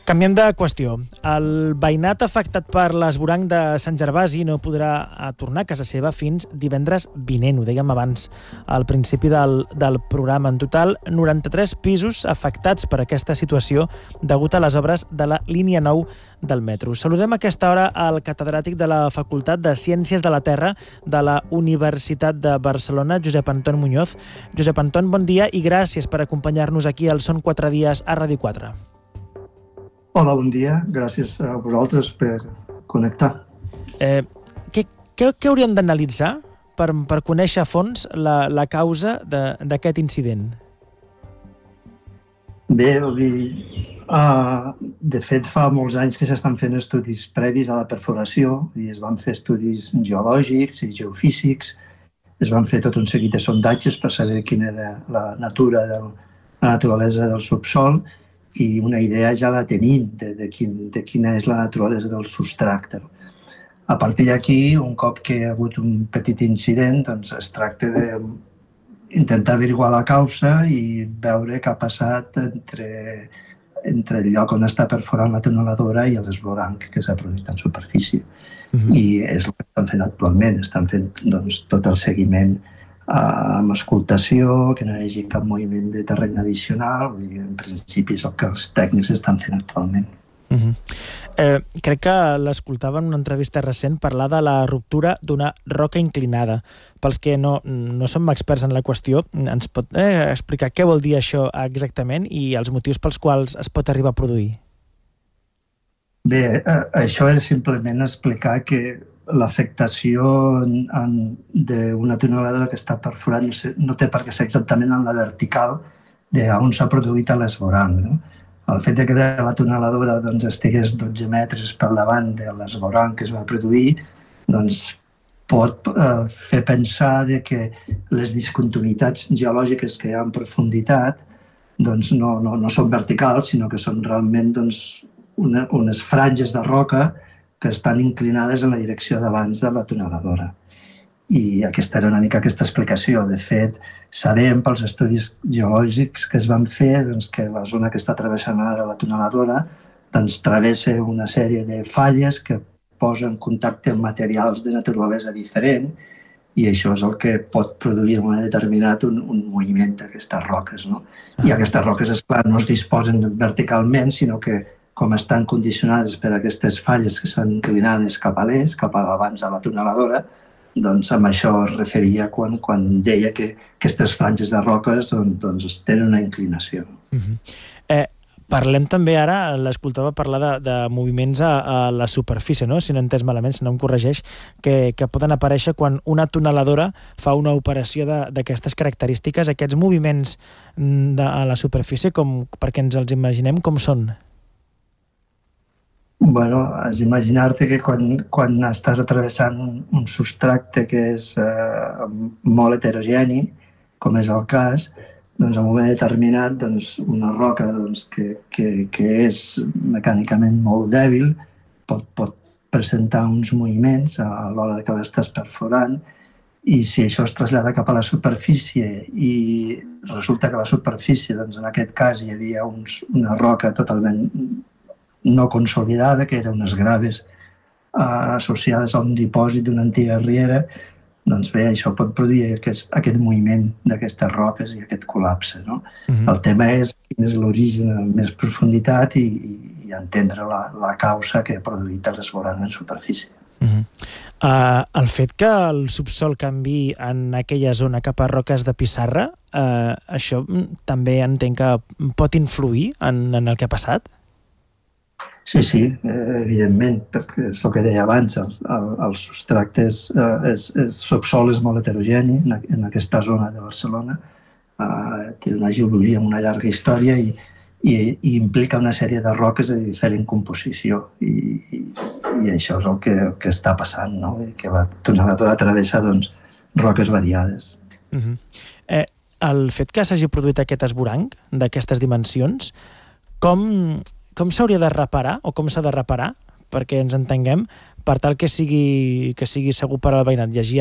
Canviem de qüestió. El veïnat afectat per l'esvoranc de Sant Gervasi no podrà tornar a casa seva fins divendres vinent, ho dèiem abans al principi del programa. En total, 93 pisos afectats per aquesta situació degut a les obres de la línia 9 del metro. Saludem a aquesta hora al catedràtic de la Facultat de Ciències de la Terra de la Universitat de Barcelona, Josep Anton Muñoz. Josep Anton, bon dia i gràcies per acompanyar-nos aquí al Són 4 dies a Ràdio 4. Hola, bon dia. Gràcies a vosaltres per connectar. Què hauríem d'analitzar per conèixer a fons la causa d'aquest incident? Bé, de fet, fa molts anys que s'estan fent estudis previs a la perforació i es van fer estudis geològics i geofísics, es van fer tot un seguit de sondatges per saber quina era la naturalesa del subsòl, i una idea ja la tenim de quina és la naturalesa del substrat. A partir d'aquí, un cop que hi ha hagut un petit incident, doncs es tracta d'intentar averiguar la causa i veure què ha passat entre el lloc on està perforant la tuneladora i l'esvoranc que s'ha produït en superfície. I és el que estan fent actualment, estan fent tot el seguiment amb escoltació, que no hi hagi cap moviment de terreny addicional. En principi és el que els tècnics estan fent actualment. Crec que l'escoltava en una entrevista recent parlar de la ruptura d'una roca inclinada. Pels que no som experts en la qüestió, ens pot explicar què vol dir això exactament i els motius pels quals es pot arribar a produir? Bé, això és simplement explicar que l'afectació d'una tuneladora que està perforant no té per què ser exactament en la vertical d'on s'ha produït l'esvoranc. El fet que la tuneladora estigués 12 metres per davant de l'esvoranc que es va produir pot fer pensar que les discontinuïtats geològiques que hi ha en profunditat no són verticals, sinó que són realment unes franges de roca que estan inclinades en la direcció d'abans de la tuneladora. I aquesta era una mica aquesta explicació. De fet, sabem pels estudis geològics que es van fer que la zona que està travessant ara la tuneladora travessa una sèrie de falles que posen en contacte amb materials de naturalesa diferent i això és el que pot produir en un moment determinat un moviment d'aquestes roques. I aquestes roques, esclar, no es disposen verticalment, sinó que com estan condicionades per aquestes falles que estan inclinades cap a l'est, cap a l'abans de la tuneladora, amb això es referia quan deia que aquestes franges de roques tenen una inclinació. Parlem també ara, l'escoltava parlar de moviments a la superfície, si no he entès malament, si no em corregeix, que poden aparèixer quan una tuneladora fa una operació d'aquestes característiques. Aquests moviments a la superfície, perquè ens els imaginem, com són? Bueno, és imaginar-te que quan estàs travessant un substrat que és molt heterogeni, com és el cas, en un moment determinat una roca que és mecànicament molt dèbil pot presentar uns moviments a l'hora que l'estàs perforant i si això es trasllada cap a la superfície i resulta que a la superfície, en aquest cas, hi havia una roca totalment no consolidada, que eren unes graves associades a un dipòsit d'una antiga riera, bé, això pot produir aquest moviment d'aquestes roques i aquest col·lapse. El tema és quin és l'origen en més profunditat i entendre la causa que ha produït l'esvoranc en superfície. El fet que el subsòl canviï en aquella zona cap a roques de pissarra, això també entenc que pot influir en el que ha passat? Sí, evidentment, perquè és el que deia abans, el substrat subsòl és molt heterogeni en aquesta zona de Barcelona, té una geologia amb una llarga història i implica una sèrie de roques de diferent composició i això és el que està passant, que la tuneladora travessa roques variades. El fet que s'hagi produït aquest esvoranc d'aquestes dimensions, com s'hauria de reparar o com s'ha de reparar, perquè ens entenguem, per tal que sigui segur per al veïnat? Llegia